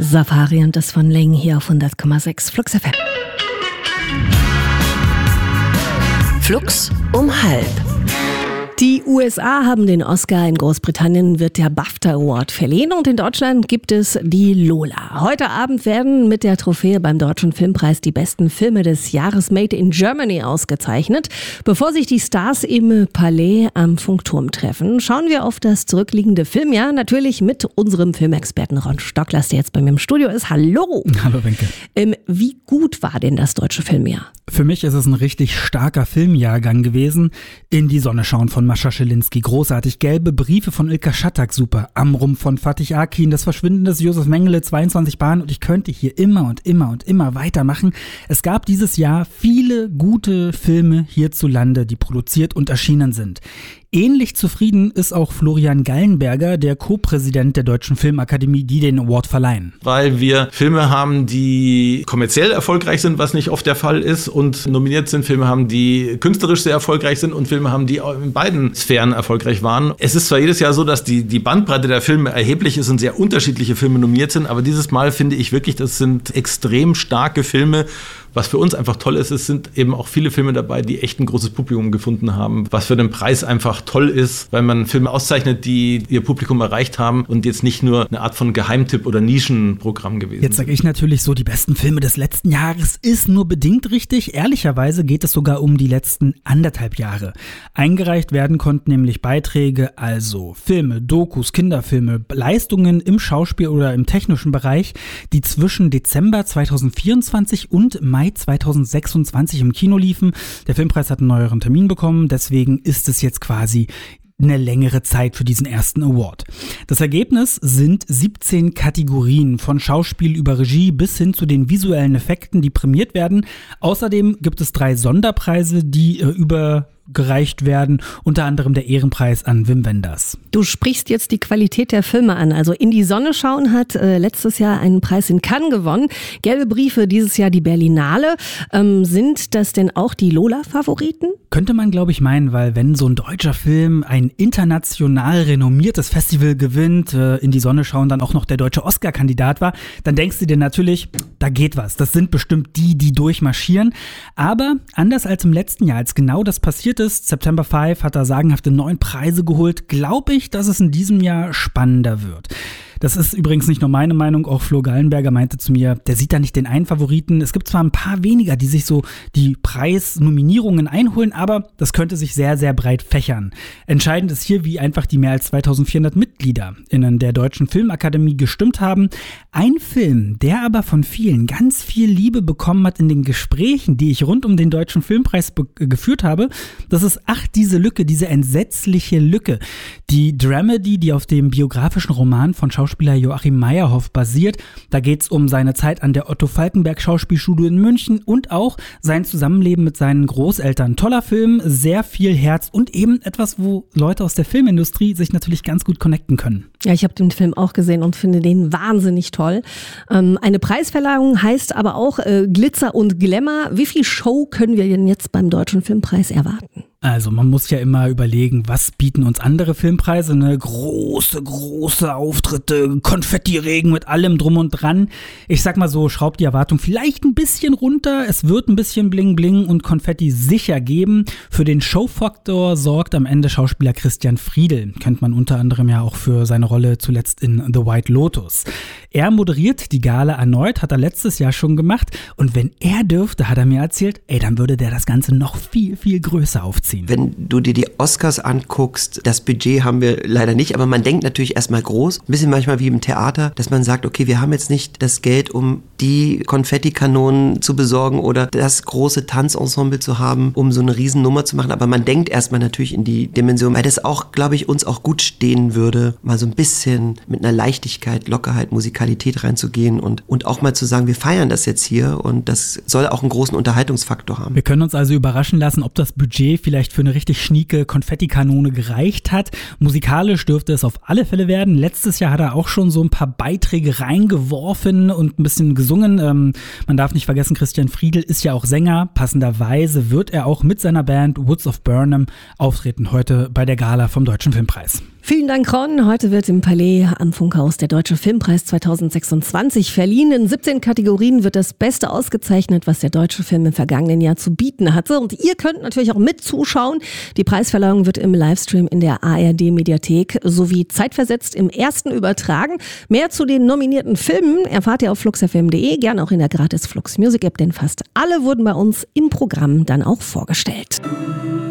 Safari und das von Ling hier auf 100,6 Flux FM. Flux um halb. Die USA haben den Oscar, in Großbritannien wird der BAFTA Award verliehen und in Deutschland gibt es die Lola. Heute Abend werden mit der Trophäe beim Deutschen Filmpreis die besten Filme des Jahres Made in Germany ausgezeichnet. Bevor sich die Stars im Palais am Funkturm treffen, schauen wir auf das zurückliegende Filmjahr, natürlich mit unserem Filmexperten Ron Stocklers, der jetzt bei mir im Studio ist. Hallo! Hallo Wenke. Wie gut war denn das deutsche Filmjahr? Für mich ist es ein richtig starker Filmjahrgang gewesen. In die Sonne schauen von Mascha Schilinski, großartig. Gelbe Briefe von Ilka Schattak, super. Amrum von Fatih Akin, Das Verschwinden des Josef Mengele, 22 Bahnen. Und ich könnte hier immer weitermachen. Es gab dieses Jahr viele gute Filme hierzulande, die produziert und erschienen sind. Ähnlich zufrieden ist auch Florian Gallenberger, der Co-Präsident der Deutschen Filmakademie, die den Award verleihen. Weil wir Filme haben, die kommerziell erfolgreich sind, was nicht oft der Fall ist, und nominiert sind, Filme haben, die künstlerisch sehr erfolgreich sind und Filme haben, die in beiden Sphären erfolgreich waren. Es ist zwar jedes Jahr so, dass die Bandbreite der Filme erheblich ist und sehr unterschiedliche Filme nominiert sind, aber dieses Mal finde ich wirklich, das sind extrem starke Filme. Was für uns einfach toll ist, es sind eben auch viele Filme dabei, die echt ein großes Publikum gefunden haben, was für den Preis einfach toll ist, weil man Filme auszeichnet, die ihr Publikum erreicht haben und jetzt nicht nur eine Art von Geheimtipp oder Nischenprogramm gewesen Jetzt sage ich natürlich so, die besten Filme des letzten Jahres ist nur bedingt richtig. Ehrlicherweise geht es sogar um die letzten 1,5 Jahre. Eingereicht werden konnten nämlich Beiträge, also Filme, Dokus, Kinderfilme, Leistungen im Schauspiel oder im technischen Bereich, die zwischen Dezember 2024 und Mai 2026 im Kino liefen. Der Filmpreis hat einen neueren Termin bekommen, deswegen ist es jetzt quasi eine längere Zeit für diesen ersten Award. Das Ergebnis sind 17 Kategorien, von Schauspiel über Regie bis hin zu den visuellen Effekten, die prämiert werden. Außerdem gibt es 3 Sonderpreise, die übergereicht werden, unter anderem der Ehrenpreis an Wim Wenders. Du sprichst jetzt die Qualität der Filme an. Also In die Sonne schauen hat letztes Jahr einen Preis in Cannes gewonnen. Gelbe Briefe dieses Jahr die Berlinale. Sind das denn auch die Lola-Favoriten? Könnte man, glaube ich, meinen, weil wenn so ein deutscher Film ein international renommiertes Festival gewinnt, In die Sonne schauen dann auch noch der deutsche Oscar-Kandidat war, dann denkst du dir natürlich, da geht was. Das sind bestimmt die durchmarschieren. Aber anders als im letzten Jahr, als genau das passiert ist, September 5 hat da sagenhafte 9 Preise geholt, glaube ich, dass es in diesem Jahr spannender wird. Das ist übrigens nicht nur meine Meinung, auch Flo Gallenberger meinte zu mir, der sieht da nicht den einen Favoriten. Es gibt zwar ein paar weniger, die sich so die Preisnominierungen einholen, aber das könnte sich sehr, sehr breit fächern. Entscheidend ist hier, wie einfach die mehr als 2400 MitgliederInnen der Deutschen Filmakademie gestimmt haben. Ein Film, der aber von vielen ganz viel Liebe bekommen hat in den Gesprächen, die ich rund um den Deutschen Filmpreis geführt habe, das ist Ach, diese Lücke, diese entsetzliche Lücke. Die Dramedy, die auf dem biografischen Roman von Schauspieler Joachim Meyerhoff basiert. Da geht es um seine Zeit an der Otto-Falckenberg-Schauspielschule in München und auch sein Zusammenleben mit seinen Großeltern. Toller Film, sehr viel Herz und eben etwas, wo Leute aus der Filmindustrie sich natürlich ganz gut connecten können. Ja, ich habe den Film auch gesehen und finde den wahnsinnig toll. Eine Preisverleihung heißt aber auch Glitzer und Glamour. Wie viel Show können wir denn jetzt beim Deutschen Filmpreis erwarten? Also man muss ja immer überlegen, was bieten uns andere Filmpreise, ne? Große Auftritte, Konfettiregen mit allem drum und dran. Ich sag mal so, schraubt die Erwartung vielleicht ein bisschen runter. Es wird ein bisschen Bling Bling und Konfetti sicher geben. Für den Showfaktor sorgt am Ende Schauspieler Christian Friedel. Kennt man unter anderem ja auch für seine Rolle zuletzt in The White Lotus. Er moderiert die Gala erneut, hat er letztes Jahr schon gemacht. Und wenn er dürfte, hat er mir erzählt, dann würde der das Ganze noch viel, viel größer aufziehen. Wenn du dir die Oscars anguckst, das Budget haben wir leider nicht, aber man denkt natürlich erstmal groß, ein bisschen manchmal wie im Theater, dass man sagt, okay, wir haben jetzt nicht das Geld, um die Konfettikanonen zu besorgen oder das große Tanzensemble zu haben, um so eine Riesennummer zu machen, aber man denkt erstmal natürlich in die Dimension, weil das auch, glaube ich, uns auch gut stehen würde, mal so ein bisschen mit einer Leichtigkeit, Lockerheit, Musikalität reinzugehen und auch mal zu sagen, wir feiern das jetzt hier und das soll auch einen großen Unterhaltungsfaktor haben. Wir können uns also überraschen lassen, ob das Budget vielleicht für eine richtig schnieke Konfettikanone gereicht hat. Musikalisch dürfte es auf alle Fälle werden. Letztes Jahr hat er auch schon so ein paar Beiträge reingeworfen und ein bisschen gesungen. Man darf nicht vergessen, Christian Friedel ist ja auch Sänger. Passenderweise wird er auch mit seiner Band Woods of Burnham auftreten heute bei der Gala vom Deutschen Filmpreis. Vielen Dank, Ron. Heute wird im Palais am Funkhaus der Deutsche Filmpreis 2026 verliehen. In 17 Kategorien wird das Beste ausgezeichnet, was der deutsche Film im vergangenen Jahr zu bieten hatte. Und ihr könnt natürlich auch mit zuschauen. Die Preisverleihung wird im Livestream in der ARD-Mediathek sowie zeitversetzt im ersten übertragen. Mehr zu den nominierten Filmen erfahrt ihr auf fluxfm.de, gerne auch in der gratis Flux Music App, denn fast alle wurden bei uns im Programm dann auch vorgestellt.